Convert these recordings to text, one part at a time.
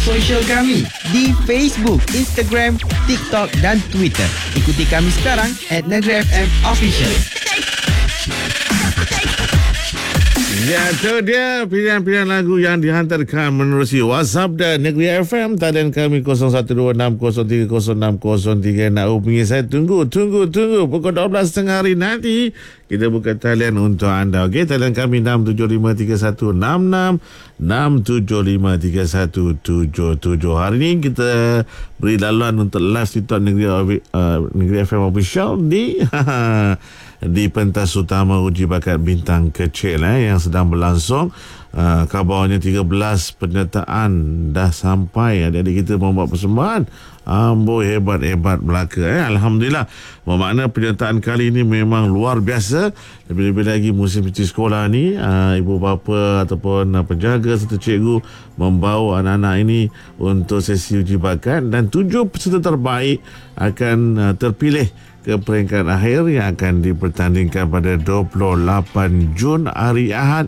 sosial kami di Facebook, Instagram, TikTok dan Twitter. Ikuti kami sekarang @NegeriFM Official. Ya, itu dia pilihan-pilihan lagu yang dihantarkan menerusi WhatsApp dan Negeri FM. Talian kami 0126030603. Nak hubungi saya, tunggu. Pukul 12.30 hari nanti kita buka talian untuk anda. Okey, talian kami 6753166, 6753177. Hari ini kita beri laluan untuk live TikTok Negeri FM Official di pentas utama uji bakat bintang kecil yang sedang berlangsung. Kabarnya 13 penyertaan dah sampai. Adik-adik kita membuat persembahan. Amboi, hebat Melaka. Alhamdulillah. Bermakna penyertaan kali ini memang luar biasa. Lebih-lebih lagi musim cuti sekolah ni, ibu bapa ataupun penjaga serta cikgu membawa anak-anak ini untuk sesi uji bakat, dan 7 peserta terbaik akan terpilih ke peringkat akhir yang akan dipertandingkan pada 28 Jun hari Ahad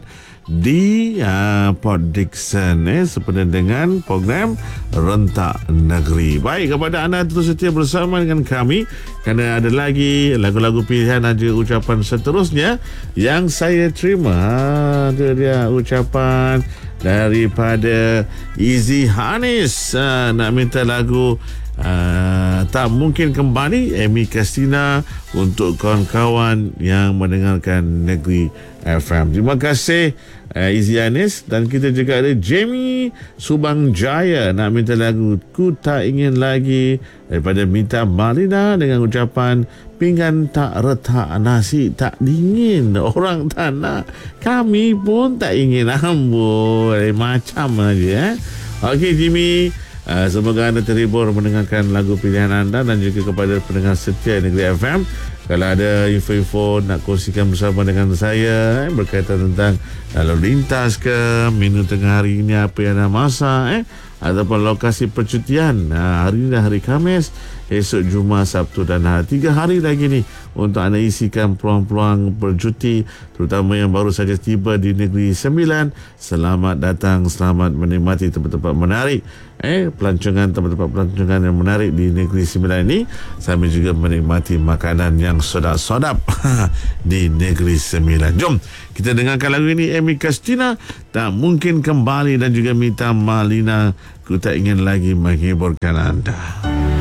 di Port Dickson sempena dengan program Rentak Negeri. Baik, kepada anda terus setia bersama dengan kami kerana ada lagi lagu-lagu pilihan dan juga ucapan seterusnya yang saya terima. Itu dia ucapan daripada Easy Hanis, nak minta lagu Tak Mungkin Kembali, Amy Castina, untuk kawan-kawan yang mendengarkan Negeri FM. Terima kasih Izzy Anis. Dan kita juga ada Jamie Subang Jaya, nak minta lagu Ku Tak Ingin Lagi daripada Mita Malina dengan ucapan pinggan tak retak, nasi tak dingin, orang tak nak, kami pun tak ingin. Amboi, macam aja. Okey Jimmy, semoga anda terhibur mendengarkan lagu pilihan anda, dan juga kepada pendengar setia Negeri FM. Kalau ada info-info nak kongsikan bersama dengan saya berkaitan tentang lalu lintas ke, menu tengah hari ini apa yang anda masak ataupun lokasi percutian, hari ini dah hari Khamis, esok Jumaat, Sabtu dan Ahad. 3 hari lagi ni untuk anda isikan peluang-peluang bercuti, terutama yang baru saja tiba di Negeri Sembilan. Selamat datang, selamat menikmati tempat-tempat menarik, pelancongan, tempat-tempat pelancongan yang menarik di Negeri Sembilan ini, sambil juga menikmati makanan yang sedap-sedap di Negeri Sembilan. Jom kita dengarkan lagu ini, Amy Castina, Tak Mungkin Kembali, dan juga Mita Malina, Ku Tak Ingin Lagi, menghiburkan anda.